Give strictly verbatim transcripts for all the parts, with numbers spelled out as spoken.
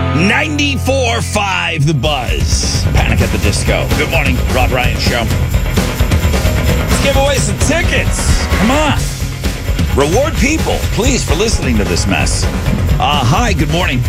ninety-four point five The Buzz. Panic at the Disco. Good morning, Rod Ryan Show. Let's give away some tickets. Come on. Reward people, please, for listening to this mess. Uh, hi, good morning.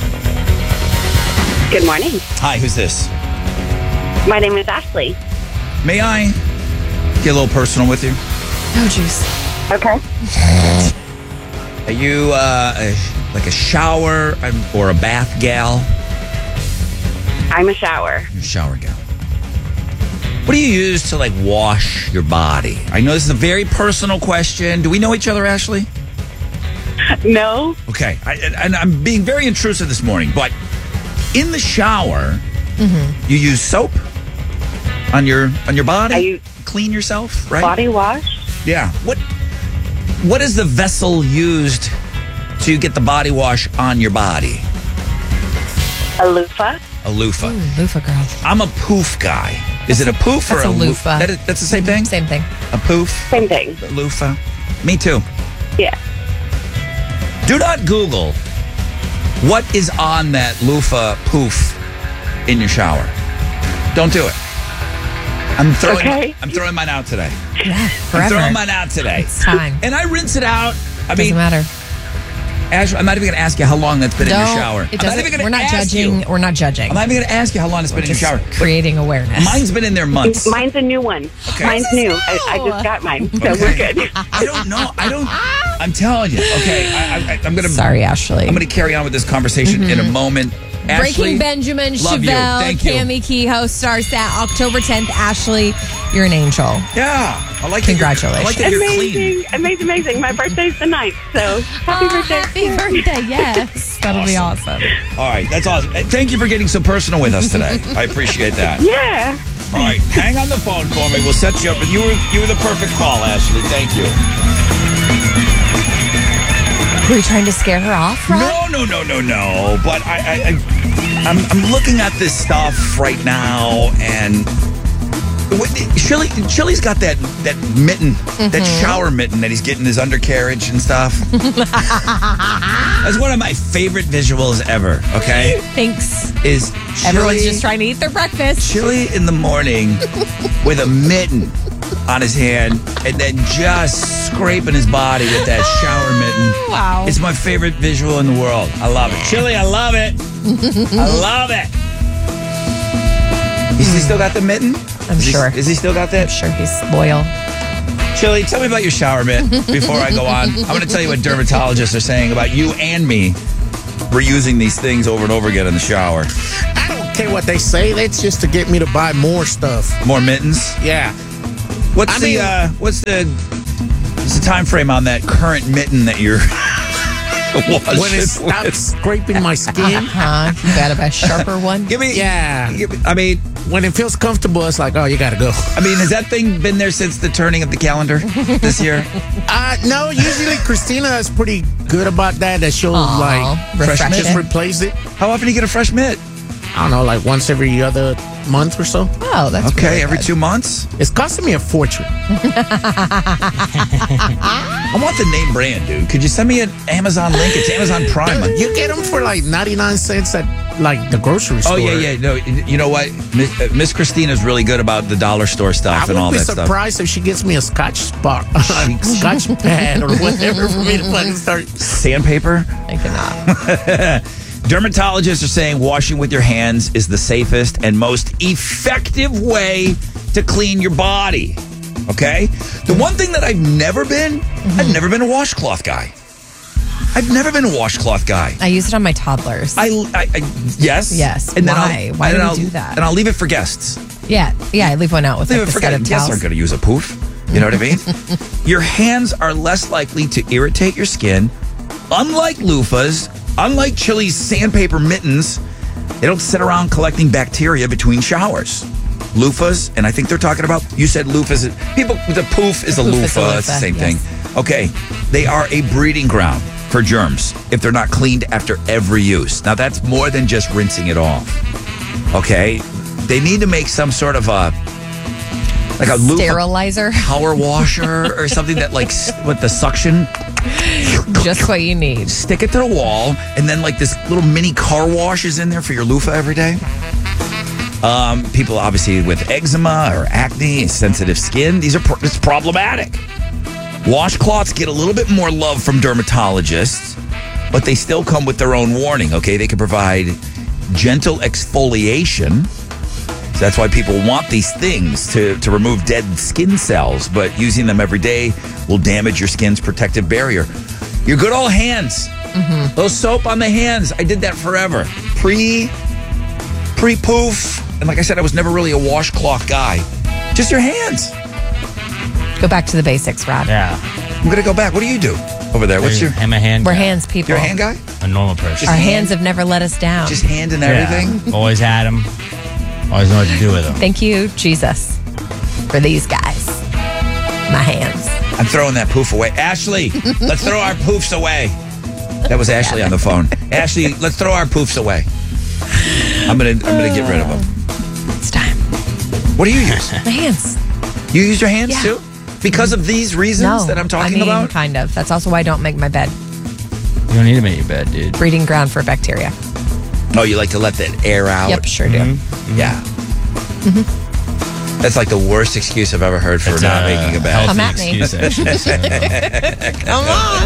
Good morning. Hi, who's this? My name is Ashley. May I get a little personal with you? Oh, jeez. Okay. Are you uh, a, like a shower or a bath gal? I'm a shower. You're a shower gal. What do you use to, like, wash your body? I know this is a very personal question. Do we know each other, Ashley? No. Okay. I, and I'm being very intrusive this morning, but in the shower, mm-hmm. you use soap on your on your body? You clean yourself, right? Body wash? Yeah. What What is the vessel used to get the body wash on your body? A loofah. A loofah. Ooh, loofah girl. I'm a poof guy. Is it a poof or That's a, a loofah? That is, that's the same thing? Same thing. A poof? Same thing. A loofah? Me too. Yeah. Do not Google what is on that loofah poof in your shower. Don't do it. I'm throwing Okay. I'm throwing mine out today. Yeah, I'm forever. throwing mine out today. It's time. And I rinse it out. I Doesn't mean, matter. Ash, I'm not even going to ask you how long that's been Don't, in your shower. It I'm not doesn't, even gonna we're not ask judging. You. We're not judging. I'm not even going to ask you how long it's been in your Just shower. creating awareness. Mine's been in there months. Mine's a new one. Okay. Mine's new. I, I just got mine, so Okay. we're good. I don't know. I don't. I'm telling you. Okay, I, I, I'm going to. Sorry, Ashley. I'm going to carry on with this conversation in a moment. Ashley, Breaking Benjamin, love you. Chevelle, Thank you. Cami Kehoe, Star Sat, October tenth. Ashley, you're an angel. Yeah, I like. Congratulations. That you're, I like that you're Amazing. clean. Amazing, amazing. My birthday's the ninth, so happy Oh, birthday. happy birthday. Yes. That'll be awesome. All right, that's awesome. Uh, Thank you for getting so personal with us today. I appreciate that. Yeah. All right, hang on the phone for me. We'll set you up. You were you were the perfect call, Ashley. Thank you. Were you trying to scare her off, Ron? No, no, no, no, no. But I, I, I I'm, I'm looking at this stuff right now, and Chili, Chili's got that that mitten, mm-hmm. that shower mitten that he's getting his undercarriage and stuff. That's one of my favorite visuals ever. Okay, Thanks. is Chili, Everyone's just trying to eat their breakfast. Chili in the morning with a mitten on his hand and then just scraping his body with that shower mitten. Wow. It's my favorite visual in the world. I love it. Chili, I love it. I love it. Is he still got the mitten? I'm is sure. He, is he still got that? I'm sure he's loyal. Chili, tell me about your shower mitt before I go on. I'm going to tell you what dermatologists are saying about you and me. We're using these things over and over again in the shower. I don't care what they say. That's just to get me to buy more stuff. More mittens? Yeah. What's I the mean- uh, what's the what's the time frame on that current mitten that you're washing When it stops with? scraping my skin. Huh? You got a sharper one? Give me Yeah. give me- I mean, When it feels comfortable, it's like, oh, you got to go. I mean, has that thing been there since the turning of the calendar this year? Uh, no, usually Christina is pretty good about that. That she'll Aw, like refresh just it. replace it. How often do you get a fresh mitt? I don't know, like once every other month or so. Oh, that's Okay, really every good. two months. It's costing me a fortune. I want the name brand, dude. Could you send me an Amazon link? It's Amazon Prime. You get them for like ninety-nine cents at like the grocery store. Oh yeah, yeah. No, you know what? Miss, uh, Miss Christina's really good about the dollar store stuff I and all wouldn't be that stuff. surprised if she gets me a Scotch spot, Scotch pad, or whatever for me to fucking start. Sandpaper. I cannot. Dermatologists are saying washing with your hands is the safest and most effective way to clean your body. Okay? The one thing that I've never been, mm-hmm. I've never been a washcloth guy. I've never been a washcloth guy. I use it on my toddlers. I, I, I yes. Yes. And then Why? I'll, Why and do then we I'll, do that? And I'll leave it for guests. yeah. Yeah, I leave one out with Leave like, it the for set of guests. Guests towels. aren't going to use a poof. You know what I mean? Your hands are less likely to irritate your skin. Unlike loofahs, unlike Chili's sandpaper mittens, they don't sit around collecting bacteria between showers. Loofahs, and I think they're talking about, you said loofahs. People, the poof is a poof loofah. is a loofah, It's the same yes. thing. Okay, they are a breeding ground for germs if they're not cleaned after every use. Now, that's more than just rinsing it off. Okay? They need to make some sort of a, like a loofah Sterilizer. power washer or something that, like, s- with the suction Just what you need. Stick it to the wall, and then like this little mini car wash is in there for your loofah every day. Um, people obviously with eczema or acne, sensitive skin, these are pro- it's problematic. Washcloths get a little bit more love from dermatologists, but they still come with their own warning, okay? They can provide gentle exfoliation. So that's why people want these things to, to remove dead skin cells, but using them every day will damage your skin's protective barrier. Your good old hands. Mm-hmm. Those soap on the hands. I did that forever. Pre, pre-poof. And like I said, I was never really a washcloth guy. Just your hands. Go back to the basics, Rob. Yeah. I'm going to go back. What do you do over there? What's your... I'm a hand We're guy. hands people. You're a hand guy? A normal person. Our hand- hands have never let us down. Just hand and everything? Yeah. Always had them. Always know what to do with them. Thank you, Jesus, for these guys. My hands. I'm throwing that poof away. Ashley, let's throw our poofs away. That was Ashley on the phone. Ashley, let's throw our poofs away. I'm gonna I'm gonna get rid of them. It's time. What do you use? My hands. You use your hands Yeah. too? Because of these reasons No. that I'm talking I mean, about? kind of. That's also why I don't make my bed. You don't need to make your bed, dude. Breeding ground for bacteria. Oh, you like to let that air out? Yep, sure do. Mm-hmm. Yeah. That's like the worst excuse I've ever heard for It's not a making a bed. healthy Come at me. excuse, actually. Come on.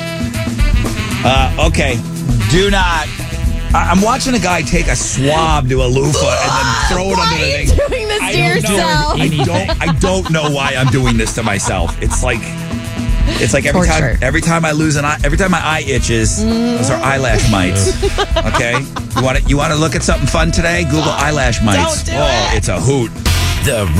Uh, okay. Do not. I- I'm watching a guy take a swab to a loofah and then throw it Why under the are you thing. doing this I to don't know. yourself? I don't. I don't know why I'm doing this to myself. It's like, it's like every time, Torture. every time I lose an eye, every time my eye itches, those are eyelash mites. Okay, you want to, you want to look at something fun today? Google eyelash mites. Don't do oh, it. it's a hoot. The